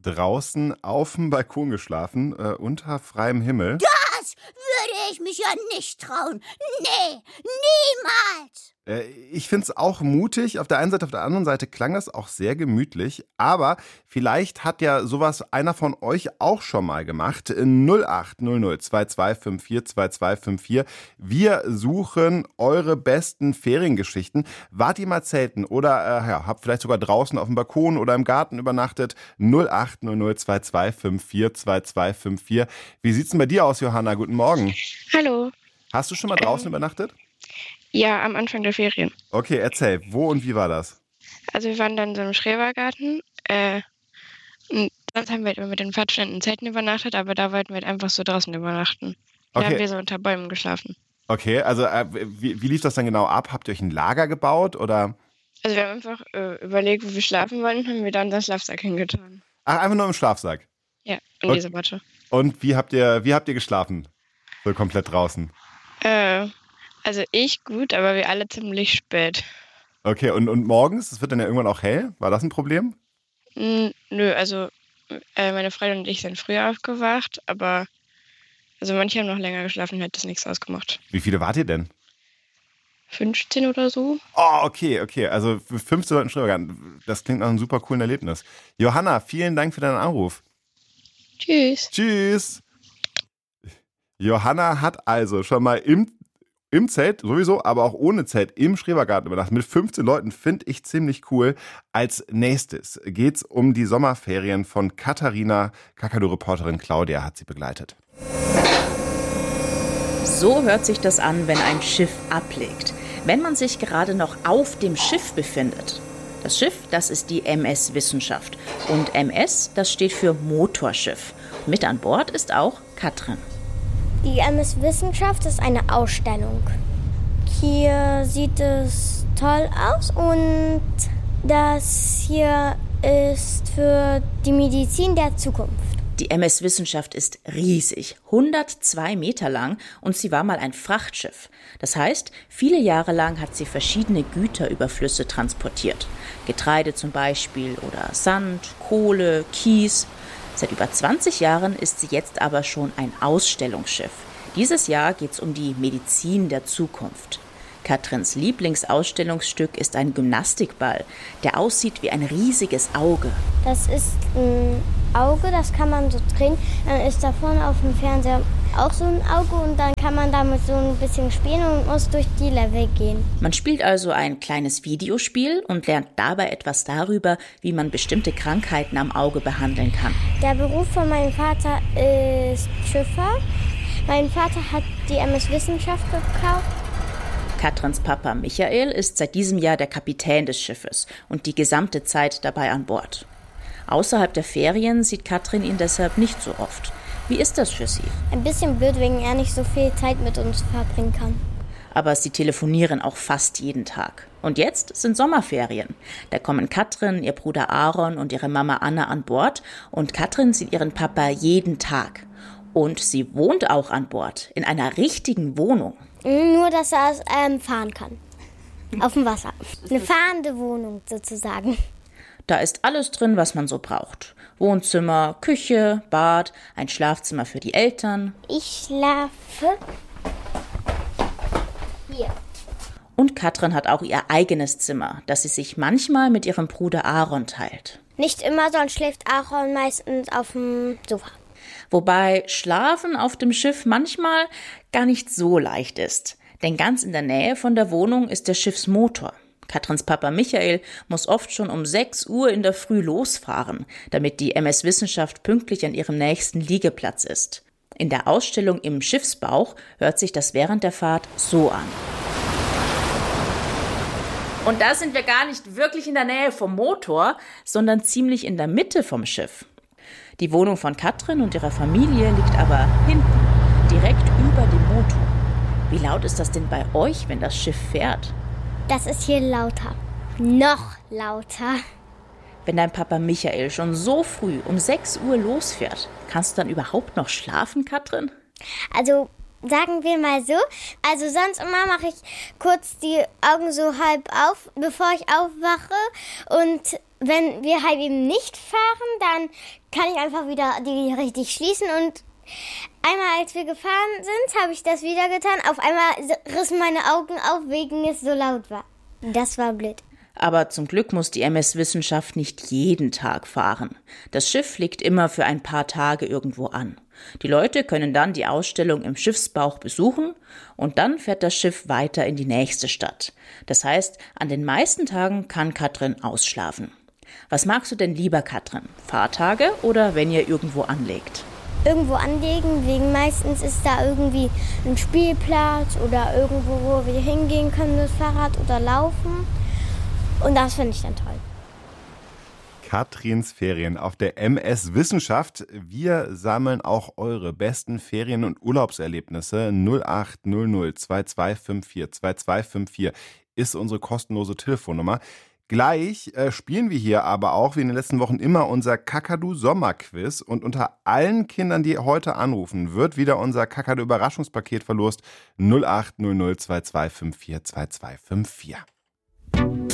draußen auf dem Balkon geschlafen, unter freiem Himmel. Das würde ich mich ja nicht trauen. Nee, niemals. Ich finde es auch mutig. Auf der einen Seite, auf der anderen Seite klang das auch sehr gemütlich. Aber vielleicht hat ja sowas einer von euch auch schon mal gemacht. 0800 2254 2254. Wir suchen eure besten Feriengeschichten. Wart ihr mal zelten oder habt vielleicht sogar draußen auf dem Balkon oder im Garten übernachtet? 0800 2254 2254. Wie sieht's denn bei dir aus, Johanna? Guten Morgen. Hallo. Hast du schon mal draußen übernachtet? Ja, am Anfang der Ferien. Okay, erzähl, wo und wie war das? Also wir waren dann in so einem Schrebergarten. Und sonst haben wir halt immer mit den Pfadfindern in Zelten übernachtet, aber da wollten wir halt einfach so draußen übernachten. Da haben wir so unter Bäumen geschlafen. Okay, also wie lief das dann genau ab? Habt ihr euch ein Lager gebaut oder? Also wir haben einfach überlegt, wo wir schlafen wollen, und haben wir dann den Schlafsack hingetan. Ach, einfach nur im Schlafsack? Ja, in diese Matte. Und wie habt ihr geschlafen? So komplett draußen? Also ich gut, aber wir alle ziemlich spät. Okay, und morgens? Es wird dann ja irgendwann auch hell. War das ein Problem? Nö, also meine Freundin und ich sind früher aufgewacht, aber also manche haben noch länger geschlafen, hat das nichts ausgemacht. Wie viele wart ihr denn? 15 oder so. Oh, okay. Also für 15 Leute im Schrebergarten. Das klingt nach einem super coolen Erlebnis. Johanna, vielen Dank für deinen Anruf. Tschüss. Tschüss. Johanna hat also schon mal im Zelt sowieso, aber auch ohne Zelt im Schrebergarten übernachtet. Mit 15 Leuten, finde ich ziemlich cool. Als nächstes geht's um die Sommerferien von Katharina. Kakadu-Reporterin Claudia hat sie begleitet. So hört sich das an, wenn ein Schiff ablegt. Wenn man sich gerade noch auf dem Schiff befindet. Das Schiff, das ist die MS Wissenschaft. Und MS, das steht für Motorschiff. Mit an Bord ist auch Katrin. Die MS Wissenschaft ist eine Ausstellung. Hier sieht es toll aus und das hier ist für die Medizin der Zukunft. Die MS Wissenschaft ist riesig, 102 Meter lang und sie war mal ein Frachtschiff. Das heißt, viele Jahre lang hat sie verschiedene Güter über Flüsse transportiert. Getreide zum Beispiel oder Sand, Kohle, Kies. Seit über 20 Jahren ist sie jetzt aber schon ein Ausstellungsschiff. Dieses Jahr geht es um die Medizin der Zukunft. Katrins Lieblingsausstellungsstück ist ein Gymnastikball, der aussieht wie ein riesiges Auge. Das ist ein Auge, das kann man so drehen. Dann ist da vorne auf dem Fernseher auch so ein Auge und dann kann man damit so ein bisschen spielen und muss durch die Level gehen. Man spielt also ein kleines Videospiel und lernt dabei etwas darüber, wie man bestimmte Krankheiten am Auge behandeln kann. Der Beruf von meinem Vater ist Schiffer. Mein Vater hat die MS Wissenschaft gekauft. Katrins Papa Michael ist seit diesem Jahr der Kapitän des Schiffes und die gesamte Zeit dabei an Bord. Außerhalb der Ferien sieht Katrin ihn deshalb nicht so oft. Wie ist das für sie? Ein bisschen blöd, wegen er nicht so viel Zeit mit uns verbringen kann. Aber sie telefonieren auch fast jeden Tag. Und jetzt sind Sommerferien. Da kommen Katrin, ihr Bruder Aaron und ihre Mama Anna an Bord. Und Katrin sieht ihren Papa jeden Tag. Und sie wohnt auch an Bord, in einer richtigen Wohnung. Nur, dass er fahren kann. Auf dem Wasser. Eine fahrende Wohnung sozusagen. Da ist alles drin, was man so braucht. Wohnzimmer, Küche, Bad, ein Schlafzimmer für die Eltern. Ich schlafe hier. Und Katrin hat auch ihr eigenes Zimmer, das sie sich manchmal mit ihrem Bruder Aaron teilt. Nicht immer, sonst schläft Aaron meistens auf dem Sofa. Wobei Schlafen auf dem Schiff manchmal gar nicht so leicht ist. Denn ganz in der Nähe von der Wohnung ist der Schiffsmotor. Katrins Papa Michael muss oft schon um 6 Uhr in der Früh losfahren, damit die MS Wissenschaft pünktlich an ihrem nächsten Liegeplatz ist. In der Ausstellung im Schiffsbauch hört sich das während der Fahrt so an. Und da sind wir gar nicht wirklich in der Nähe vom Motor, sondern ziemlich in der Mitte vom Schiff. Die Wohnung von Katrin und ihrer Familie liegt aber hinten, direkt über dem Motor. Wie laut ist das denn bei euch, wenn das Schiff fährt? Das ist hier lauter. Noch lauter. Wenn dein Papa Michael schon so früh um 6 Uhr losfährt, kannst du dann überhaupt noch schlafen, Katrin? Also sagen wir mal so, also sonst immer mache ich kurz die Augen so halb auf, bevor ich aufwache und wenn wir halt eben nicht fahren, dann kann ich einfach wieder die richtig schließen. Und einmal, als wir gefahren sind, habe ich das wieder getan. Auf einmal rissen meine Augen auf, wegen es so laut war. Das war blöd. Aber zum Glück muss die MS Wissenschaft nicht jeden Tag fahren. Das Schiff liegt immer für ein paar Tage irgendwo an. Die Leute können dann die Ausstellung im Schiffsbauch besuchen und dann fährt das Schiff weiter in die nächste Stadt. Das heißt, an den meisten Tagen kann Katrin ausschlafen. Was magst du denn lieber, Katrin? Fahrtage oder wenn ihr irgendwo anlegt? Irgendwo anlegen, wegen meistens ist da irgendwie ein Spielplatz oder irgendwo, wo wir hingehen können mit Fahrrad oder laufen. Und das finde ich dann toll. Katrins Ferien auf der MS Wissenschaft. Wir sammeln auch eure besten Ferien- und Urlaubserlebnisse. 0800 2254 2254 ist unsere kostenlose Telefonnummer. Gleich spielen wir hier aber auch, wie in den letzten Wochen immer, unser Kakadu-Sommerquiz. Und unter allen Kindern, die heute anrufen, wird wieder unser Kakadu-Überraschungspaket verlost. 0800 2254 2254.